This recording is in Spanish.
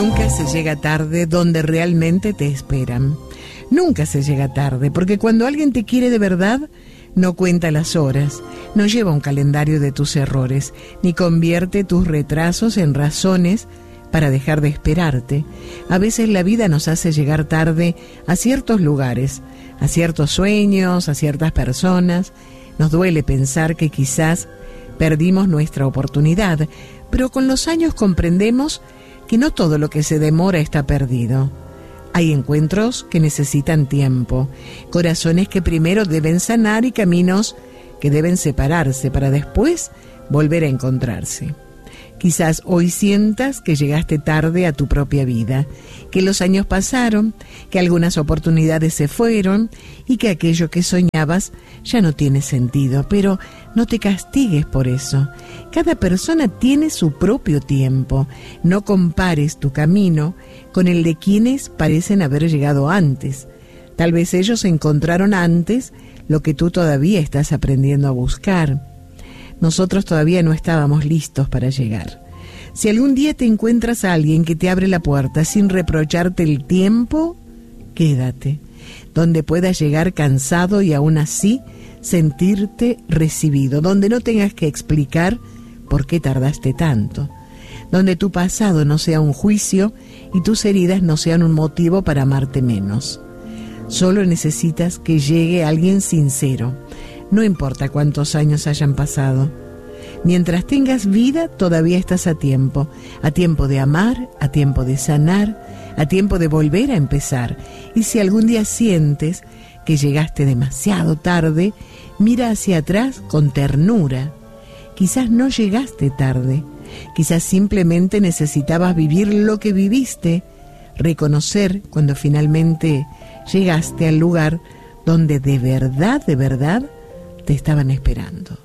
Nunca se llega tarde donde realmente te esperan. Nunca se llega tarde, porque cuando alguien te quiere de verdad, no cuenta las horas, no lleva un calendario de tus errores, ni convierte tus retrasos en razones para dejar de esperarte. A veces la vida nos hace llegar tarde a ciertos lugares, a ciertos sueños, a ciertas personas. Nos duele pensar que quizás perdimos nuestra oportunidad, pero con los años comprendemos que no todo lo que se demora está perdido. Hay encuentros que necesitan tiempo, corazones que primero deben sanar y caminos que deben separarse para después volver a encontrarse. Quizás hoy sientas que llegaste tarde a tu propia vida, que los años pasaron, que algunas oportunidades se fueron y que aquello que soñabas ya no tiene sentido, pero no te castigues por eso. Cada persona tiene su propio tiempo. No compares tu camino con el de quienes parecen haber llegado antes. Tal vez ellos encontraron antes lo que tú todavía estás aprendiendo a buscar. Nosotros todavía no estábamos listos para llegar. Si algún día te encuentras a alguien que te abre la puerta sin reprocharte el tiempo, quédate, donde puedas llegar cansado y aún así sentirte recibido, donde no tengas que explicar por qué tardaste tanto, donde tu pasado no sea un juicio y tus heridas no sean un motivo para amarte menos. Solo necesitas que llegue alguien sincero. No importa cuántos años hayan pasado. Mientras tengas vida, todavía estás a tiempo de amar, a tiempo de sanar, a tiempo de volver a empezar. Y si algún día sientes que llegaste demasiado tarde, mira hacia atrás con ternura. Quizás no llegaste tarde, quizás simplemente necesitabas vivir lo que viviste, reconocer cuando finalmente llegaste al lugar donde de verdad, te estaban esperando.